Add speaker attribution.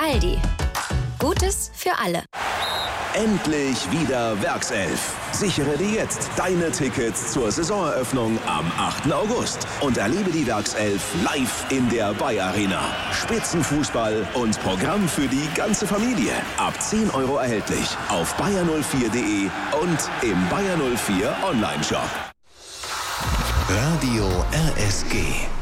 Speaker 1: Aldi. Gutes für alle.
Speaker 2: Endlich wieder Werkself. Sichere dir jetzt deine Tickets zur Saisoneröffnung am 8. August und erlebe die Werkself live in der Bayer Arena. Spitzenfußball und Programm für die ganze Familie. Ab 10 € erhältlich auf bayer04.de und im Bayer 04 Online-Shop.
Speaker 3: Radio RSG.